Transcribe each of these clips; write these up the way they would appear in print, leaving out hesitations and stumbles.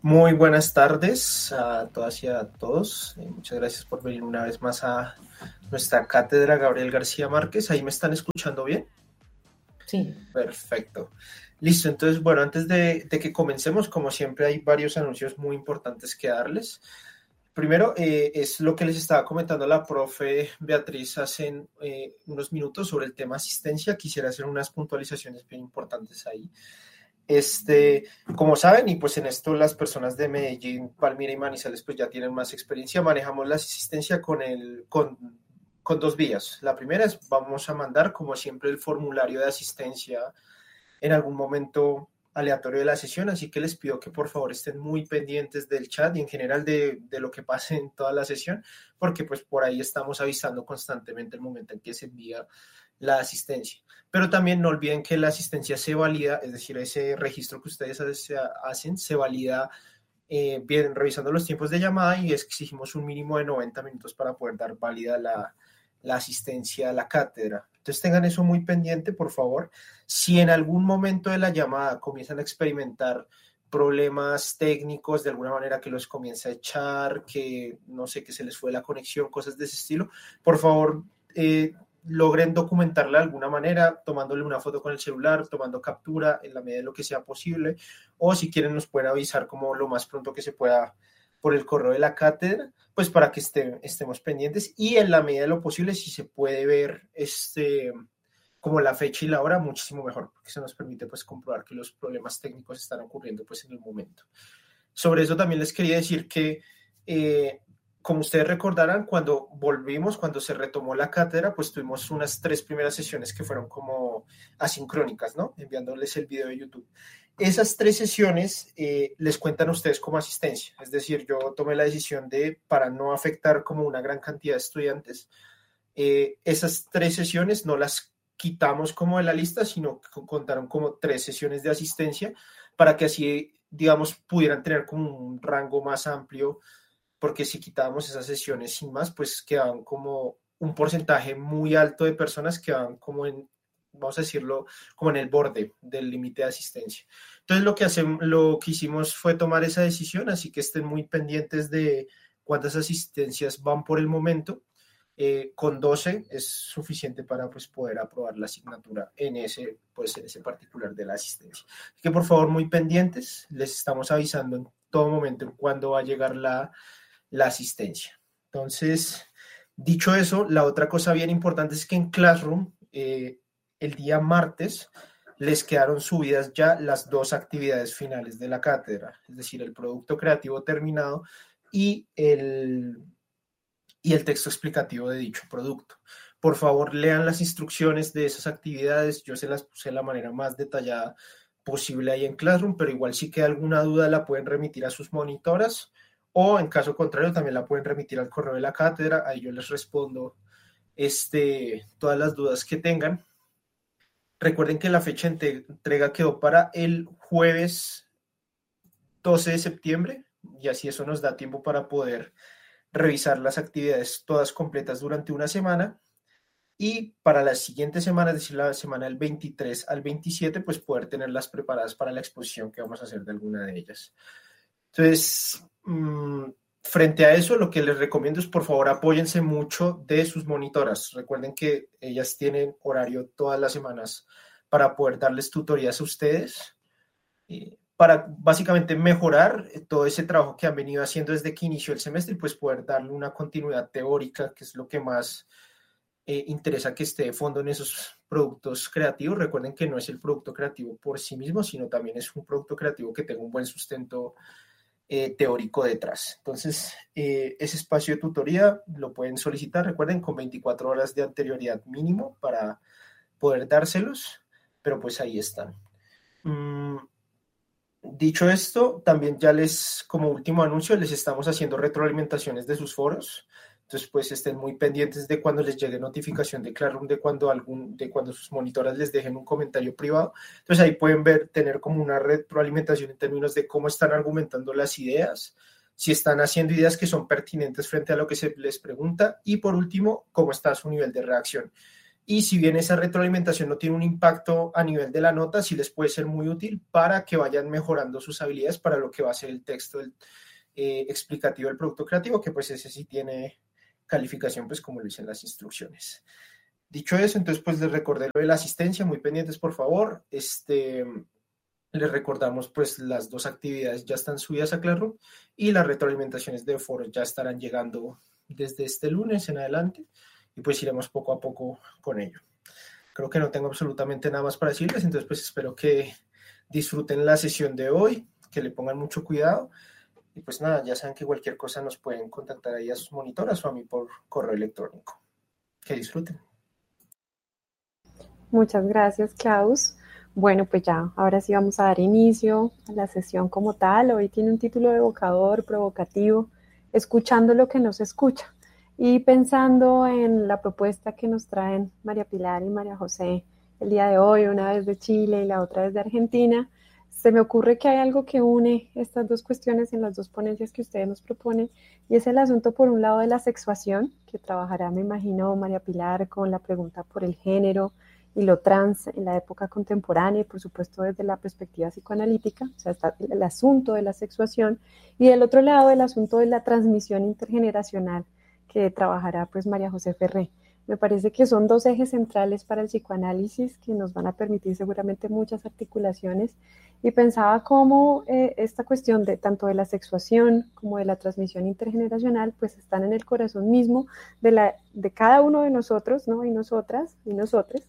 Muy buenas tardes a todas y a todos. Muchas gracias por venir una vez más a nuestra cátedra Gabriel García Márquez. ¿Ahí me están escuchando bien? Sí. Perfecto. Listo, entonces, bueno, antes de que comencemos, como siempre, hay varios anuncios muy importantes que darles. Primero, es lo que les estaba comentando la profe Beatriz hace unos minutos sobre el tema asistencia. Quisiera hacer unas puntualizaciones bien importantes ahí. Como saben, y pues en esto las personas de Medellín, Palmira y Manizales pues ya tienen más experiencia, manejamos la asistencia con dos vías. La primera es, vamos a mandar como siempre el formulario de asistencia en algún momento aleatorio de la sesión, así que les pido que por favor estén muy pendientes del chat y en general de lo que pase en toda la sesión, porque pues por ahí estamos avisando constantemente el momento en que se envía la asistencia. Pero también no olviden que la asistencia se valida, es decir, ese registro que ustedes hacen se valida bien revisando los tiempos de llamada y exigimos un mínimo de 90 minutos para poder dar válida la asistencia a la cátedra. Entonces tengan eso muy pendiente, por favor. Si en algún momento de la llamada comienzan a experimentar problemas técnicos de alguna manera que los comienza a echar, que no sé, que se les fue la conexión, cosas de ese estilo, por favor, logren documentarla de alguna manera, tomándole una foto con el celular, tomando captura en la medida de lo que sea posible, o si quieren nos pueden avisar como lo más pronto que se pueda por el correo de la cátedra, pues para que estemos pendientes y en la medida de lo posible si se puede ver como la fecha y la hora, muchísimo mejor, porque eso nos permite pues comprobar que los problemas técnicos están ocurriendo pues en el momento. Sobre eso también les quería decir que como ustedes recordarán, cuando volvimos, cuando se retomó la cátedra, pues tuvimos unas 3 primeras sesiones que fueron como asincrónicas, ¿no? Enviándoles el video de YouTube. Esas 3 sesiones les cuentan a ustedes como asistencia. Es decir, yo tomé la decisión de, para no afectar como una gran cantidad de estudiantes, esas 3 sesiones no las quitamos como de la lista, sino que contaron como 3 sesiones de asistencia para que así, digamos, pudieran tener como un rango más amplio, porque si quitábamos esas sesiones sin más, pues quedaban como un porcentaje muy alto de personas que van como en, vamos a decirlo, como en el borde del límite de asistencia. Entonces lo que hicimos fue tomar esa decisión, así que estén muy pendientes de cuántas asistencias van por el momento. Con 12 es suficiente para pues, poder aprobar la asignatura en ese particular de la asistencia. Así que por favor muy pendientes, les estamos avisando en todo momento cuándo va a llegar la asistencia. Entonces, dicho eso, la otra cosa bien importante es que en Classroom, el día martes, les quedaron subidas ya las 2 actividades finales de la cátedra, es decir, el producto creativo terminado y el texto explicativo de dicho producto. Por favor, lean las instrucciones de esas actividades. Yo se las puse de la manera más detallada posible ahí en Classroom, pero igual si queda alguna duda la pueden remitir a sus monitoras o en caso contrario también la pueden remitir al correo de la cátedra. Ahí yo les respondo todas las dudas que tengan. Recuerden que la fecha de entrega quedó para el jueves 12 de septiembre y así eso nos da tiempo para poder revisar las actividades todas completas durante una semana y para la siguiente semana, es decir, la semana del 23 al 27, pues poder tenerlas preparadas para la exposición que vamos a hacer de alguna de ellas. Entonces, frente a eso, lo que les recomiendo es, por favor, apóyense mucho de sus monitoras. Recuerden que ellas tienen horario todas las semanas para poder darles tutorías a ustedes, para básicamente mejorar todo ese trabajo que han venido haciendo desde que inició el semestre y pues poder darle una continuidad teórica, que es lo que más interesa que esté de fondo en esos productos creativos. Recuerden que no es el producto creativo por sí mismo, sino también es un producto creativo que tenga un buen sustento teórico detrás. Entonces, ese espacio de tutoría lo pueden solicitar, recuerden, con 24 horas de anterioridad mínimo para poder dárselos, pero pues ahí están. Dicho esto, también ya como último anuncio, les estamos haciendo retroalimentaciones de sus foros. Entonces, pues estén muy pendientes de cuando les llegue notificación de Classroom de cuando sus monitoras les dejen un comentario privado. Entonces, ahí pueden tener como una retroalimentación en términos de cómo están argumentando las ideas, si están haciendo ideas que son pertinentes frente a lo que se les pregunta y, por último, cómo está su nivel de reacción. y si bien esa retroalimentación no tiene un impacto a nivel de la nota, sí les puede ser muy útil para que vayan mejorando sus habilidades para lo que va a ser el texto explicativo del producto creativo, que pues ese sí tiene calificación, pues como lo dicen las instrucciones. Dicho eso, entonces pues les recordé lo de la asistencia, muy pendientes por favor. Les recordamos pues las dos actividades ya están subidas a Classroom y las retroalimentaciones de foro ya estarán llegando desde este lunes en adelante y pues iremos poco a poco con ello. Creo que no tengo absolutamente nada más para decirles, entonces pues espero que disfruten la sesión de hoy, que le pongan mucho cuidado y pues nada, ya saben que cualquier cosa nos pueden contactar ahí a sus monitoras o a mí por correo electrónico. Que disfruten. Muchas gracias, Klaus. Bueno, pues ya, ahora sí vamos a dar inicio a la sesión como tal. Hoy tiene un título evocador, provocativo, escuchando lo que no se escucha. Y pensando en la propuesta que nos traen María Pilar y María José el día de hoy, una vez de Chile y la otra vez de Argentina, se me ocurre que hay algo que une estas dos cuestiones en las dos ponencias que ustedes nos proponen, y es el asunto, por un lado, de la sexuación, que trabajará, me imagino, María Pilar con la pregunta por el género y lo trans en la época contemporánea y por supuesto desde la perspectiva psicoanalítica, o sea, está el asunto de la sexuación, y del otro lado el asunto de la transmisión intergeneracional que trabajará pues María José Ferré. Me parece que son dos ejes centrales para el psicoanálisis que nos van a permitir seguramente muchas articulaciones, y pensaba cómo esta cuestión de tanto de la sexuación como de la transmisión intergeneracional pues están en el corazón mismo de cada uno de nosotros, ¿no? Y nosotras y nosotres,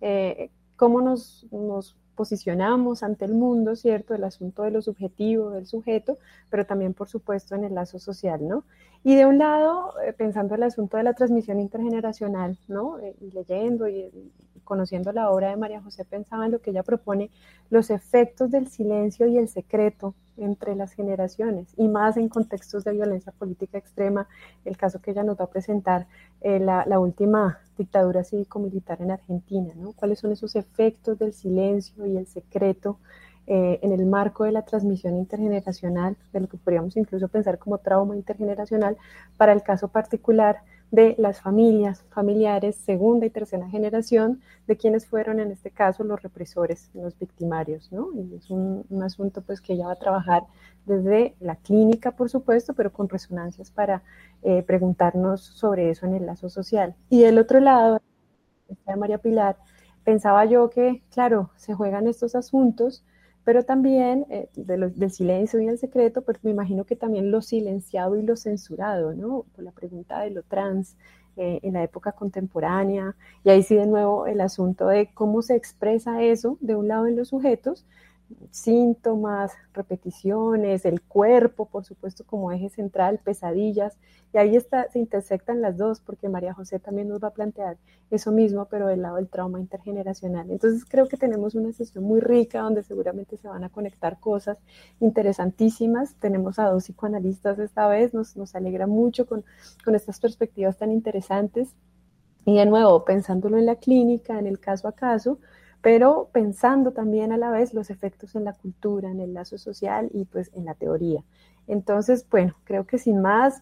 cómo nos posicionamos ante el mundo, ¿cierto? El asunto de lo subjetivo, del sujeto, pero también, por supuesto, en el lazo social, ¿no? Y de un lado, pensando el asunto de la transmisión intergeneracional, ¿no? Leyendo y conociendo la obra de María José, pensaba en lo que ella propone, los efectos del silencio y el secreto entre las generaciones, y más en contextos de violencia política extrema, el caso que ella nos va a presentar, la última dictadura cívico-militar en Argentina, ¿no? ¿Cuáles son esos efectos del silencio y el secreto en el marco de la transmisión intergeneracional, de lo que podríamos incluso pensar como trauma intergeneracional, para el caso particular de las familiares, segunda y tercera generación, de quienes fueron en este caso los represores, los victimarios, ¿no? Y es un asunto pues que ella va a trabajar desde la clínica, por supuesto, pero con resonancias para preguntarnos sobre eso en el lazo social. Y del otro lado, de María Pilar, pensaba yo que, claro, se juegan estos asuntos, pero también del silencio y el secreto, pues me imagino que también lo silenciado y lo censurado, ¿no? Por la pregunta de lo trans en la época contemporánea, y ahí sí de nuevo el asunto de cómo se expresa eso, de un lado en los sujetos, síntomas, repeticiones, el cuerpo, por supuesto, como eje central, pesadillas, y ahí se intersectan las dos, porque María José también nos va a plantear eso mismo, pero del lado del trauma intergeneracional. Entonces creo que tenemos una sesión muy rica, donde seguramente se van a conectar cosas interesantísimas. Tenemos a dos psicoanalistas esta vez, nos alegra mucho con estas perspectivas tan interesantes, y de nuevo, pensándolo en la clínica, en el caso a caso, pero pensando también a la vez los efectos en la cultura, en el lazo social y pues en la teoría. Entonces, bueno, creo que sin más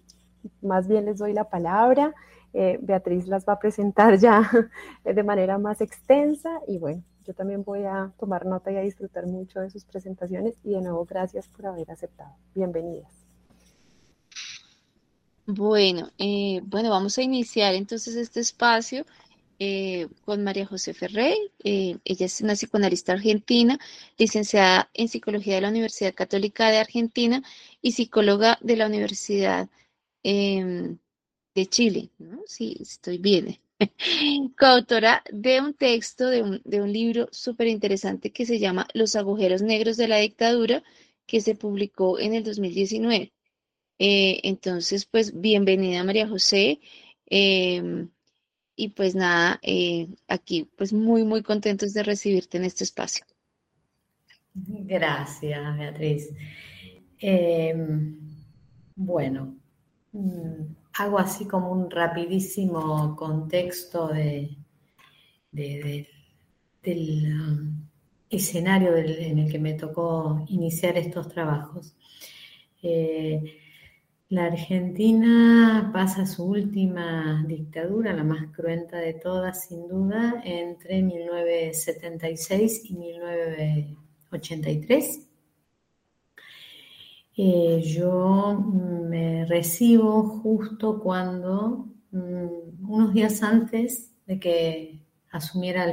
bien les doy la palabra. Beatriz las va a presentar ya de manera más extensa, y bueno, yo también voy a tomar nota y a disfrutar mucho de sus presentaciones, y de nuevo gracias por haber aceptado. Bienvenidas. Bueno, vamos a iniciar entonces este espacio con María José Ferrey. Ella es una psicoanalista argentina, licenciada en Psicología de la Universidad Católica de Argentina y psicóloga de la Universidad de Chile, ¿no? Sí, estoy bien. Coautora de un texto, de un libro súper interesante que se llama Los agujeros negros de la dictadura, que se publicó en el 2019. Entonces, pues bienvenida María José. Y pues nada, aquí pues muy contentos de recibirte en este espacio. Gracias, Beatriz. Bueno, hago así como un rapidísimo contexto del escenario en el que me tocó iniciar estos trabajos. La Argentina pasa su última dictadura, la más cruenta de todas, sin duda, entre 1976 y 1983. Yo me recibo justo cuando, unos días antes de que asumiera